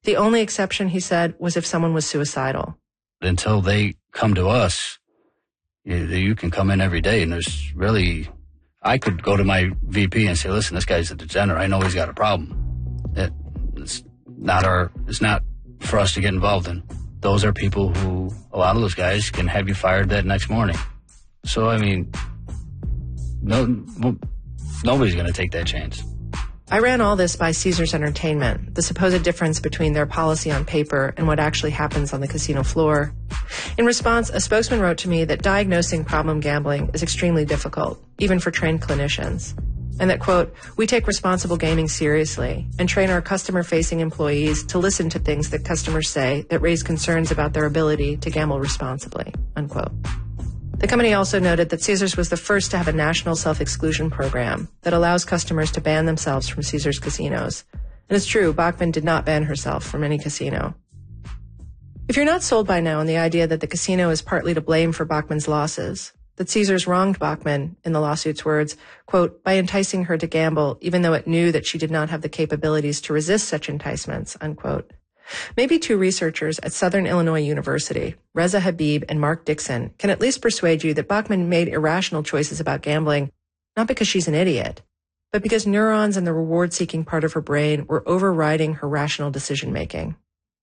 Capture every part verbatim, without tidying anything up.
The only exception, he said, was if someone was suicidal. Until they come to us, you, you can come in every day, and there's really, I could go to my V P and say, listen, this guy's a degenerate. I know he's got a problem. It, it's not our, it's not for us to get involved in. Those are people who, a lot of those guys can have you fired that next morning. So, I mean, no, nobody's going to take that chance. I ran all this by Caesars Entertainment, the supposed difference between their policy on paper and what actually happens on the casino floor. In response, a spokesman wrote to me that diagnosing problem gambling is extremely difficult, even for trained clinicians. And that, quote, we take responsible gaming seriously and train our customer-facing employees to listen to things that customers say that raise concerns about their ability to gamble responsibly, unquote. The company also noted that Caesars was the first to have a national self-exclusion program that allows customers to ban themselves from Caesars casinos. And it's true, Bachman did not ban herself from any casino. If you're not sold by now on the idea that the casino is partly to blame for Bachman's losses, that Caesars wronged Bachman, in the lawsuit's words, quote, by enticing her to gamble even though it knew that she did not have the capabilities to resist such enticements, unquote. Maybe two researchers at Southern Illinois University, Reza Habib and Mark Dixon, can at least persuade you that Bachman made irrational choices about gambling, not because she's an idiot, but because neurons in the reward-seeking part of her brain were overriding her rational decision-making.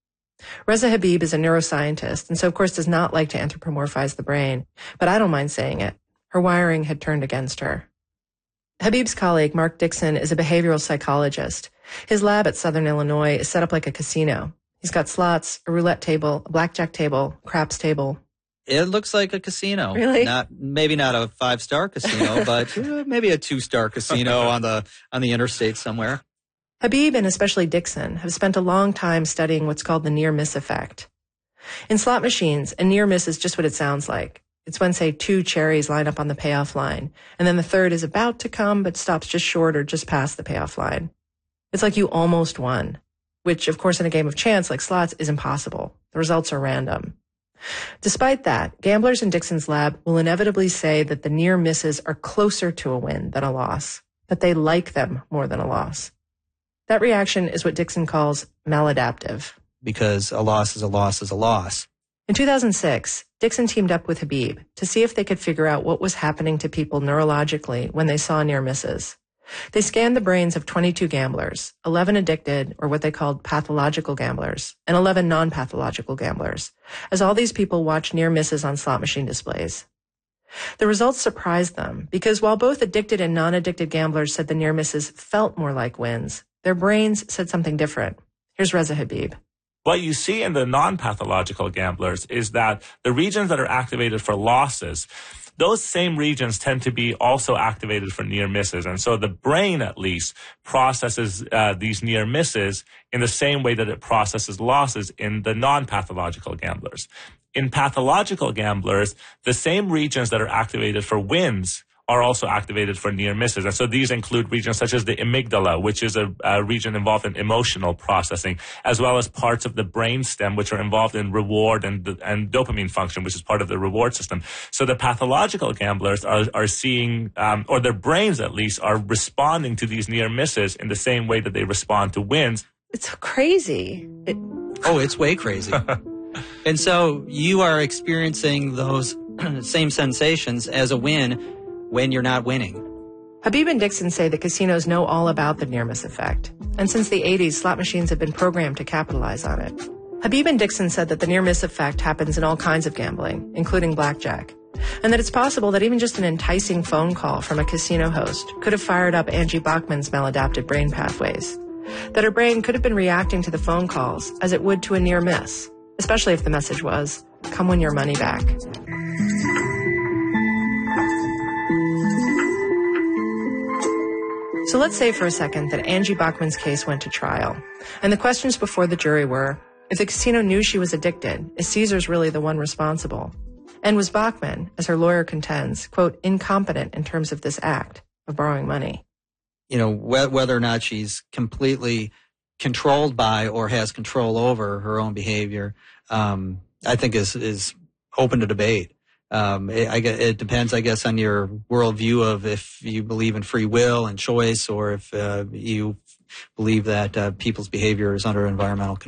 Reza Habib is a neuroscientist, and so of course does not like to anthropomorphize the brain, but I don't mind saying it. Her wiring had turned against her. Habib's colleague, Mark Dixon, is a behavioral psychologist. His lab at Southern Illinois is set up like a casino. He's got slots, a roulette table, a blackjack table, a craps table. It looks like a casino. Really? Not maybe not a five-star casino, but uh, maybe a two-star casino on the on the interstate somewhere. Habib, and especially Dixon, have spent a long time studying what's called the near-miss effect. In slot machines, a near miss is just what it sounds like. It's when, say, two cherries line up on the payoff line, and then the third is about to come but stops just short or just past the payoff line. It's like you almost won, which, of course, in a game of chance like slots is impossible. The results are random. Despite that, gamblers in Dixon's lab will inevitably say that the near misses are closer to a win than a loss, that they like them more than a loss. That reaction is what Dixon calls maladaptive. Because a loss is a loss is a loss. In two thousand six, Dixon teamed up with Habib to see if they could figure out what was happening to people neurologically when they saw near misses. They scanned the brains of twenty-two gamblers, eleven addicted, or what they called pathological gamblers, and eleven non-pathological gamblers, as all these people watched near misses on slot machine displays. The results surprised them because while both addicted and non-addicted gamblers said the near misses felt more like wins, their brains said something different. Here's Reza Habib. What you see in the non-pathological gamblers is that the regions that are activated for losses, those same regions tend to be also activated for near misses. And so the brain, at least, processes uh, these near misses in the same way that it processes losses in the non-pathological gamblers. In pathological gamblers, the same regions that are activated for wins are also activated for near misses. And so these include regions such as the amygdala, which is a, a region involved in emotional processing, as well as parts of the brainstem, which are involved in reward and, and dopamine function, which is part of the reward system. So the pathological gamblers are, are seeing, um, or their brains at least, are responding to these near misses in the same way that they respond to wins. It's crazy. It- oh, it's way crazy. And so you are experiencing those same sensations as a win when you're not winning. Habib and Dixon say that casinos know all about the near-miss effect. And since the eighties, slot machines have been programmed to capitalize on it. Habib and Dixon said that the near-miss effect happens in all kinds of gambling, including blackjack. And that it's possible that even just an enticing phone call from a casino host could have fired up Angie Bachman's maladaptive brain pathways. That her brain could have been reacting to the phone calls as it would to a near-miss, especially if the message was, come win your money back. So let's say for a second that Angie Bachman's case went to trial, and the questions before the jury were, if the casino knew she was addicted, is Caesars really the one responsible? And was Bachman, as her lawyer contends, quote, incompetent in terms of this act of borrowing money? You know, wh- whether or not she's completely controlled by or has control over her own behavior, um, I think is, is open to debate. Um, it, I, it depends, I guess, on your worldview of if you believe in free will and choice, or if uh, you believe that uh, people's behavior is under environmental control.